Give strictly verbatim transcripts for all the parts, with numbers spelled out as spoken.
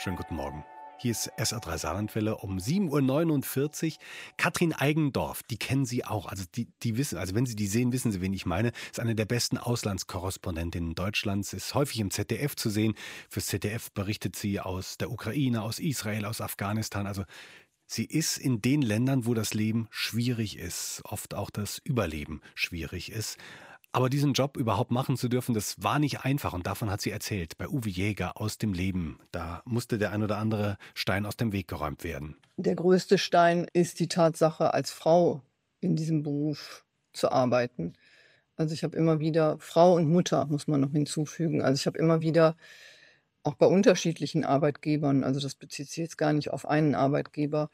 Schönen guten Morgen. Hier ist S R drei Saarlandwelle um sieben Uhr neunundvierzig. Katrin Eigendorf, die kennen Sie auch. Also die, die wissen, also wenn Sie die sehen, wissen Sie, wen ich meine. Ist eine der besten Auslandskorrespondentinnen Deutschlands, ist häufig im Z D F zu sehen. Fürs Z D F berichtet sie aus der Ukraine, aus Israel, aus Afghanistan. Also sie ist in den Ländern, wo das Leben schwierig ist, oft auch das Überleben schwierig ist. Aber diesen Job überhaupt machen zu dürfen, das war nicht einfach. Und davon hat sie erzählt. Bei Uwe Jäger aus dem Leben. Da musste der ein oder andere Stein aus dem Weg geräumt werden. Der größte Stein ist die Tatsache, als Frau in diesem Beruf zu arbeiten. Also ich habe immer wieder Frau und Mutter, muss man noch hinzufügen. Also ich habe immer wieder auch bei unterschiedlichen Arbeitgebern, also das bezieht sich jetzt gar nicht auf einen Arbeitgeber,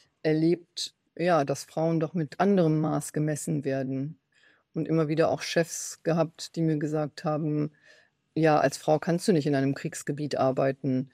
erlebt, ja, dass Frauen doch mit anderem Maß gemessen werden. Und immer wieder auch Chefs gehabt, die mir gesagt haben: „Ja, als Frau kannst du nicht in einem Kriegsgebiet arbeiten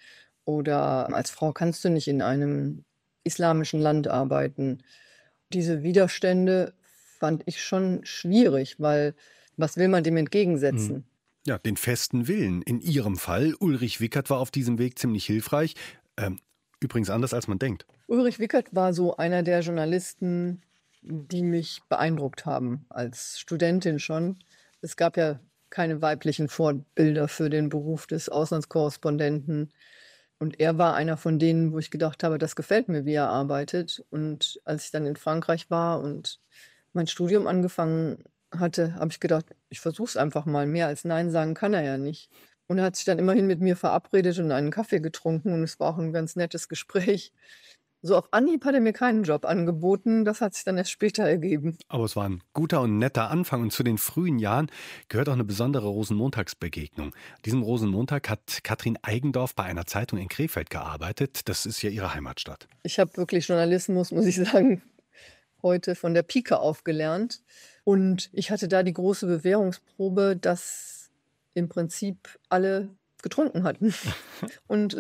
oder als Frau kannst du nicht in einem islamischen Land arbeiten.“ Diese Widerstände fand ich schon schwierig, weil was will man dem Mhm. entgegensetzen? Ja, den festen Willen. In ihrem Fall, Ulrich Wickert war auf diesem Weg ziemlich hilfreich. Ähm, übrigens anders, als man denkt. Ulrich Wickert war so einer der Journalisten, die mich beeindruckt haben, als Studentin schon. Es gab ja keine weiblichen Vorbilder für den Beruf des Auslandskorrespondenten. Und er war einer von denen, wo ich gedacht habe, das gefällt mir, wie er arbeitet. Und als ich dann in Frankreich war und mein Studium angefangen hatte, habe ich gedacht, ich versuche es einfach mal. Mehr als nein sagen kann er ja nicht. Und er hat sich dann immerhin mit mir verabredet und einen Kaffee getrunken und es war auch ein ganz nettes Gespräch. So auf Anhieb hat er mir keinen Job angeboten, das hat sich dann erst später ergeben. Aber es war ein guter und netter Anfang. Und zu den frühen Jahren gehört auch eine besondere Rosenmontagsbegegnung. Diesem Rosenmontag hat Katrin Eigendorf bei einer Zeitung in Krefeld gearbeitet. Das ist ja ihre Heimatstadt. Ich habe wirklich Journalismus, muss ich sagen, heute von der Pike auf gelernt. Und ich hatte da die große Bewährungsprobe, dass im Prinzip alle getrunken hatten. Und